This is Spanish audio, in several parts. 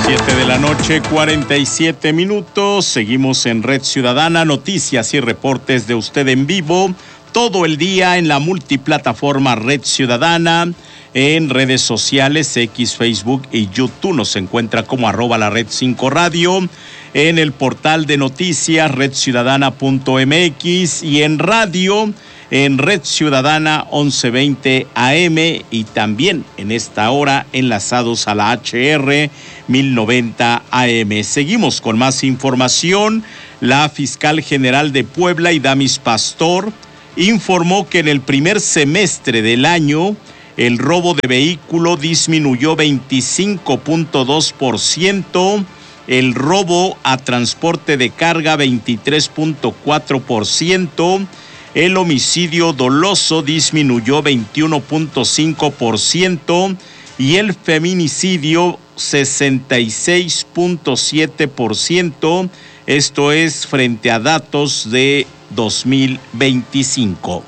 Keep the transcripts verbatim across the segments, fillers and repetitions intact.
Siete de la noche, cuarenta y siete minutos. Seguimos en Red Ciudadana, noticias y reportes de usted en vivo todo el día en la multiplataforma Red Ciudadana, en redes sociales, X, Facebook y YouTube. Nos encuentra como arroba la Red cinco Radio, en el portal de noticias red ciudadana punto m x y en radio en Red Ciudadana once veinte A M y también en esta hora enlazados a la H R mil noventa A M. Seguimos con más información. La fiscal general de Puebla, Idamis Pastor, informó que en el primer semestre del año el robo de vehículo disminuyó veinticinco punto dos por ciento, el robo a transporte de carga veintitrés punto cuatro por ciento, el homicidio doloso disminuyó veintiuno punto cinco por ciento y el feminicidio sesenta y seis punto siete por ciento. Esto es frente a datos de dos mil veinticinco.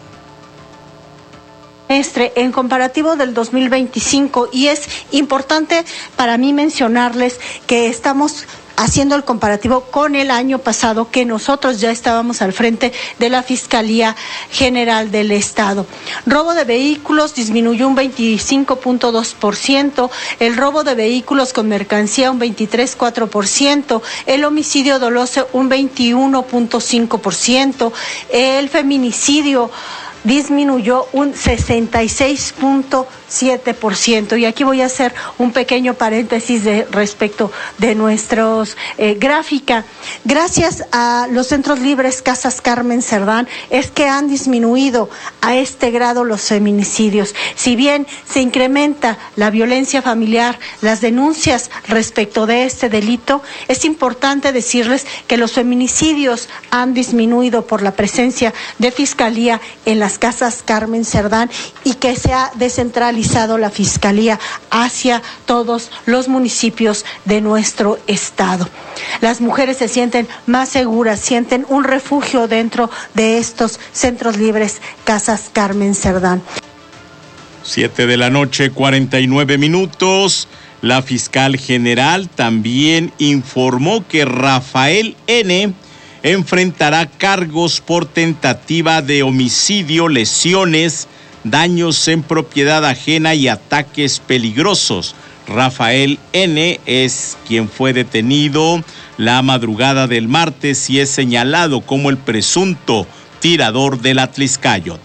En comparativo del dos mil veinticinco, y es importante para mí mencionarles que estamos haciendo el comparativo con el año pasado, que nosotros ya estábamos al frente de la Fiscalía General del Estado. Robo de vehículos disminuyó un veinticinco punto dos por ciento, el robo de vehículos con mercancía un veintitrés punto cuatro por ciento, el homicidio doloso un veintiuno punto cinco por ciento, el feminicidio disminuyó un sesenta y seis punto siete por ciento. Y aquí voy a hacer un pequeño paréntesis de respecto de nuestros eh, gráfica. Gracias a los centros libres Casas Carmen Cerdán es que han disminuido a este grado los feminicidios. Si bien se incrementa la violencia familiar, las denuncias respecto de este delito, es importante decirles que los feminicidios han disminuido por la presencia de Fiscalía en las Casas Carmen Cerdán y que se ha descentralizado la Fiscalía hacia todos los municipios de nuestro estado. Las mujeres se sienten más seguras, sienten un refugio dentro de estos centros libres Casas Carmen Cerdán. Siete de la noche, cuarenta y nueve minutos. La fiscal general también informó que Rafael N. enfrentará cargos por tentativa de homicidio, lesiones, daños en propiedad ajena y ataques peligrosos. Rafael N. es quien fue detenido la madrugada del martes y es señalado como el presunto tirador del Atliscayot.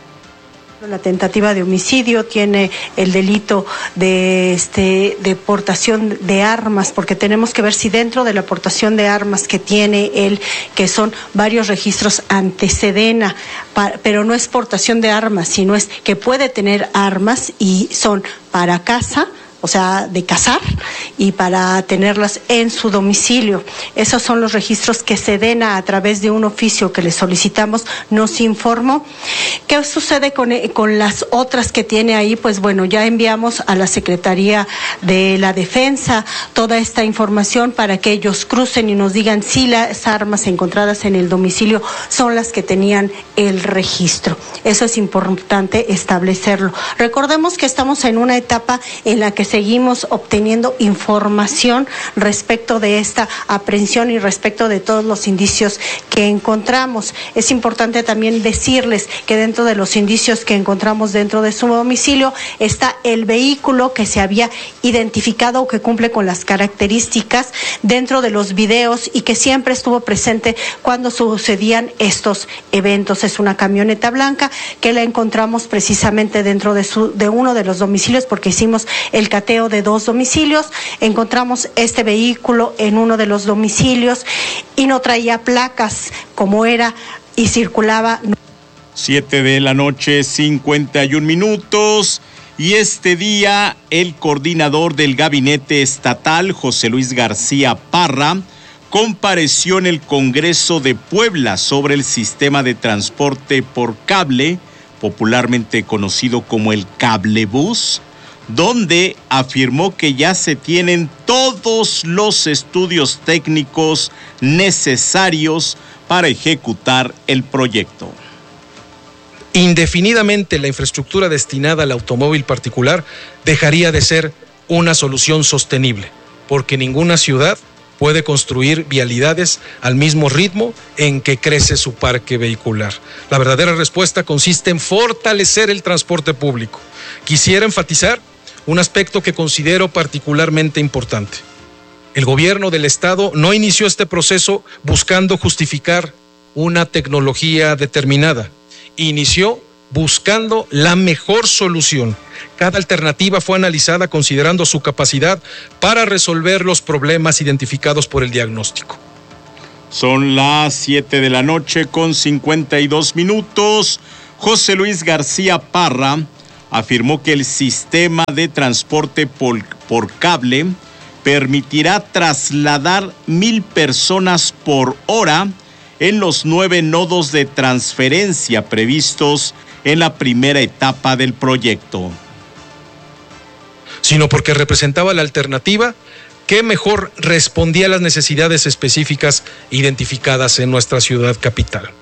La tentativa de homicidio tiene el delito de este de portación de armas, porque tenemos que ver si dentro de la portación de armas que tiene él, que son varios registros ante Sedena, pa, pero no es portación de armas, sino es que puede tener armas y son para caza, o sea, de cazar y para tenerlas en su domicilio. Esos son los registros que Sedena, a través de un oficio que le solicitamos, nos informó. ¿Qué sucede con, con las otras que tiene ahí? Pues bueno, ya enviamos a la Secretaría de la Defensa toda esta información para que ellos crucen y nos digan si las armas encontradas en el domicilio son las que tenían el registro. Eso es importante establecerlo. Recordemos que estamos en una etapa en la que seguimos obteniendo información respecto de esta aprehensión y respecto de todos los indicios que encontramos. Es importante también decirles que dentro de los indicios que encontramos dentro de su domicilio está el vehículo que se había identificado o que cumple con las características dentro de los videos y que siempre estuvo presente cuando sucedían estos eventos. Es una camioneta blanca que la encontramos precisamente dentro de, su, de uno de los domicilios, porque hicimos el cateo de dos domicilios, encontramos este vehículo en uno de los domicilios y no traía placas como era y circulaba. Siete de la noche, cincuenta y un minutos. Y este día el coordinador del gabinete estatal, José Luis García Parra, compareció en el Congreso de Puebla sobre el sistema de transporte por cable, popularmente conocido como el cablebús, donde afirmó que ya se tienen todos los estudios técnicos necesarios para ejecutar el proyecto. Indefinidamente la infraestructura destinada al automóvil particular dejaría de ser una solución sostenible. porque ninguna ciudad puede construir vialidades al mismo ritmo en que crece su parque vehicular. La verdadera respuesta consiste en fortalecer el transporte público. Quisiera enfatizar un aspecto que considero particularmente importante. El gobierno del Estado no inició este proceso buscando justificar una tecnología determinada. Inició buscando la mejor solución. Cada alternativa fue analizada considerando su capacidad para resolver los problemas identificados por el diagnóstico. Son las siete de la noche con cincuenta y dos minutos. José Luis García Parra afirmó que el sistema de transporte por, por cable permitirá trasladar mil personas por hora en los nueve nodos de transferencia previstos en la primera etapa del proyecto. Sino porque representaba la alternativa que mejor respondía a las necesidades específicas identificadas en nuestra ciudad capital.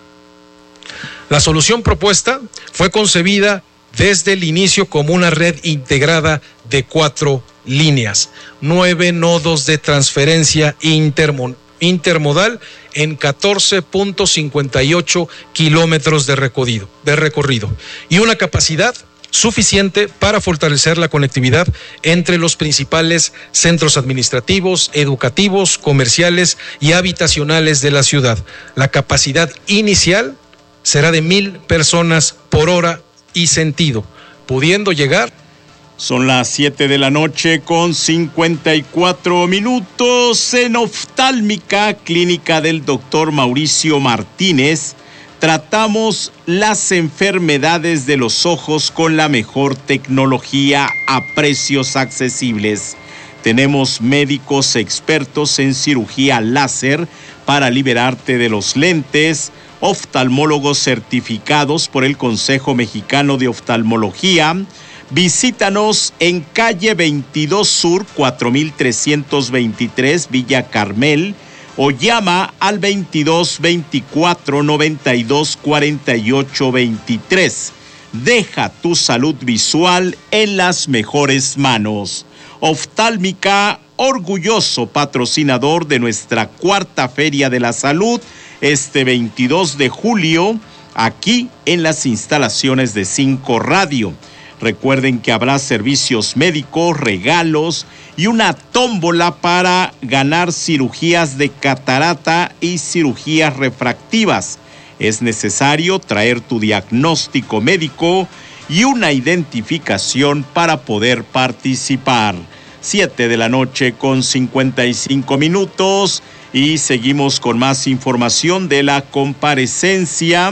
La solución propuesta fue concebida desde el inicio como una red integrada de cuatro líneas, nueve nodos de transferencia intermo- intermodal en catorce punto cincuenta y ocho kilómetros de recorrido, de recorrido y una capacidad suficiente para fortalecer la conectividad entre los principales centros administrativos, educativos, comerciales y habitacionales de la ciudad. La capacidad inicial será de mil personas por hora y sentido, pudiendo llegar. Son las siete de la noche con cincuenta y cuatro minutos. En Oftálmica, clínica del doctor Mauricio Martínez, tratamos las enfermedades de los ojos con la mejor tecnología a precios accesibles. Tenemos médicos expertos en cirugía láser para liberarte de los lentes, oftalmólogos certificados por el Consejo Mexicano de Oftalmología. Visítanos en calle veintidós Sur, cuatro mil trescientos veintitrés, Villa Carmel, o llama al veintidós veinticuatro noventa y dos cuarenta y ocho veintitrés. Deja tu salud visual en las mejores manos. Oftálmica, orgulloso patrocinador de nuestra cuarta Feria de la Salud, este veintidós de julio, aquí en las instalaciones de Cinco Radio. Recuerden que habrá servicios médicos, regalos y una tómbola para ganar cirugías de catarata y cirugías refractivas. Es necesario traer tu diagnóstico médico y una identificación para poder participar. Siete de la noche con cincuenta y cinco minutos y seguimos con más información de la comparecencia.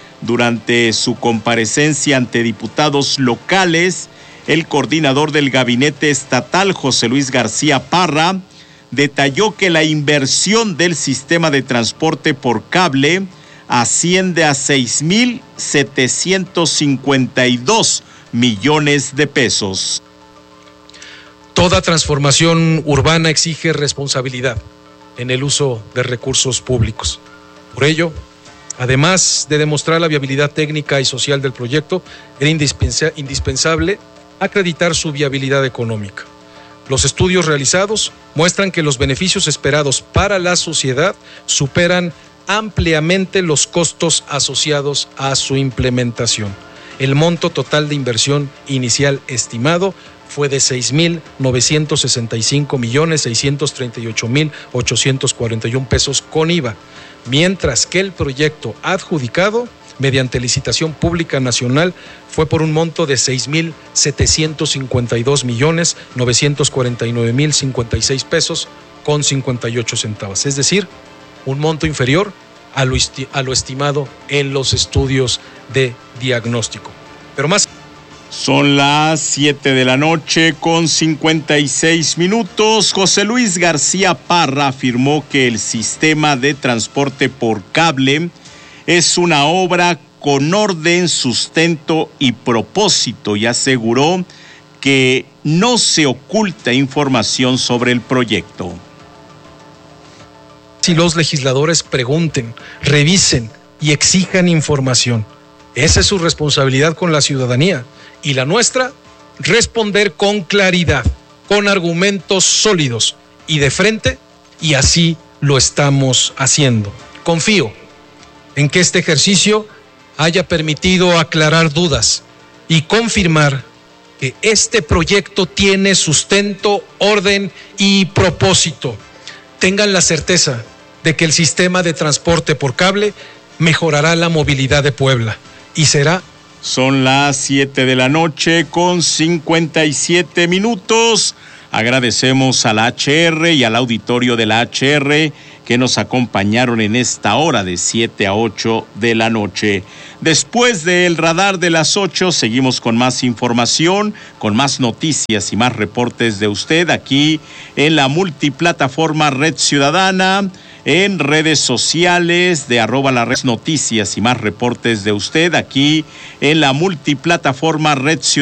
Durante su comparecencia ante diputados locales, el coordinador del gabinete estatal, José Luis García Parra, detalló que la inversión del sistema de transporte por cable asciende a seis mil setecientos cincuenta y dos millones de pesos. Toda transformación urbana exige responsabilidad en el uso de recursos públicos. Por ello, además de demostrar la viabilidad técnica y social del proyecto, era indispensa- indispensable acreditar su viabilidad económica. Los estudios realizados muestran que los beneficios esperados para la sociedad superan ampliamente los costos asociados a su implementación. El monto total de inversión inicial estimado fue de seis mil novecientos sesenta y cinco millones seiscientos treinta y ocho mil ochocientos cuarenta y uno pesos con I V A, mientras que el proyecto adjudicado mediante licitación pública nacional fue por un monto de seis mil setecientos cincuenta y dos millones novecientos cuarenta y nueve mil cincuenta y seis pesos con cincuenta y ocho centavos, es decir, un monto inferior a lo, esti- a lo estimado en los estudios de diagnóstico. Pero más. Son las siete de la noche con cincuenta y seis minutos. José Luis García Parra afirmó que el sistema de transporte por cable es una obra con orden, sustento y propósito y aseguró que no se oculta información sobre el proyecto. Si los legisladores pregunten, revisen y exijan información, esa es su responsabilidad con la ciudadanía. Y la nuestra, responder con claridad, con argumentos sólidos y de frente, y así lo estamos haciendo. Confío en que este ejercicio haya permitido aclarar dudas y confirmar que este proyecto tiene sustento, orden y propósito. Tengan la certeza de que el sistema de transporte por cable mejorará la movilidad de Puebla y será... Son las siete de la noche con cincuenta y siete minutos. Agradecemos a la H R y al auditorio de la H R que nos acompañaron en esta hora de siete a ocho de la noche. Después del radar de las ocho, seguimos con más información, con más noticias y más reportes de usted aquí en la multiplataforma Red Ciudadana, en redes sociales de arroba la red, noticias y más reportes de usted aquí en la multiplataforma Red Ciudadana.